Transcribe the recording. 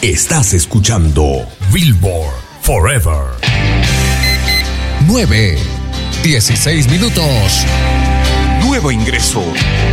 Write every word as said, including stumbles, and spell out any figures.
Estás escuchando Billboard Forever. nueve, dieciséis minutos. Nuevo ingreso.